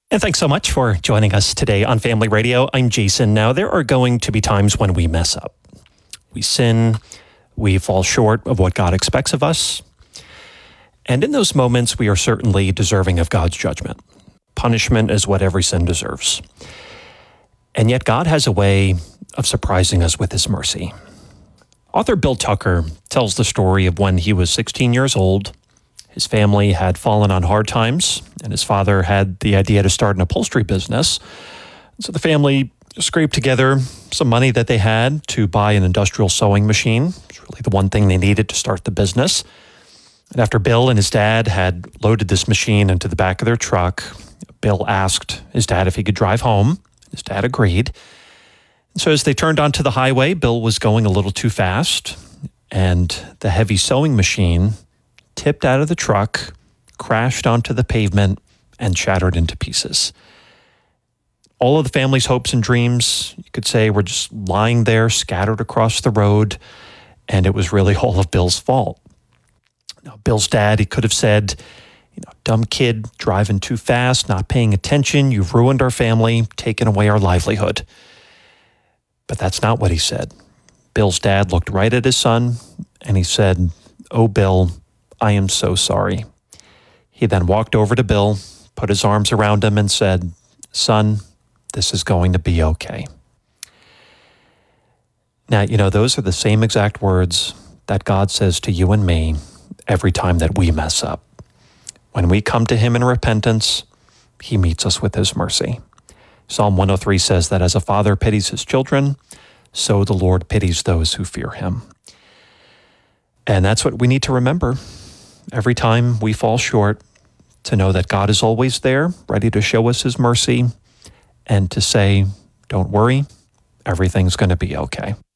And thanks so much for joining us today on Family Radio. I'm Jason. Now, there are going to be times when we mess up. We sin, we fall short of what God expects of us. And in those moments, we are certainly deserving of God's judgment. Punishment is what every sin deserves. And yet God has a way of surprising us with his mercy. Author Bill Tucker tells the story of when he was 16 years old. His family had fallen on hard times, and his father had the idea to start an upholstery business. So the family scraped together some money that they had to buy an industrial sewing machine. It's really the one thing they needed to start the business. And after Bill and his dad had loaded this machine into the back of their truck, Bill asked his dad if he could drive home. His dad agreed. And so as they turned onto the highway, Bill was going a little too fast, and the heavy sewing machine tipped out of the truck, crashed onto the pavement, and shattered into pieces. All of the family's hopes and dreams, you could say, were just lying there, scattered across the road, and it was really all of Bill's fault. Now, Bill's dad, he could have said, dumb kid, driving too fast, not paying attention, you've ruined our family, taken away our livelihood. But that's not what he said. Bill's dad looked right at his son, and he said, "Oh, Bill, I am so sorry." He then walked over to Bill, put his arms around him, and said, "Son, this is going to be okay." Now, those are the same exact words that God says to you and me every time that we mess up. When we come to him in repentance, he meets us with his mercy. Psalm 103 says that as a father pities his children, so the Lord pities those who fear him. And that's what we need to remember every time we fall short, to know that God is always there, ready to show us his mercy, and to say, don't worry, everything's going to be okay.